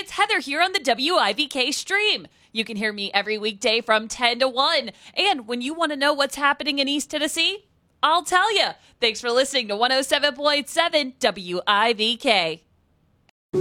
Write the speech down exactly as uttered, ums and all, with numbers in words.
it's Heather here on the W I V K stream. You can hear me every weekday from ten to one. And when you want to know what's happening in East Tennessee, I'll tell you. Thanks for listening to one oh seven point seven W I V K.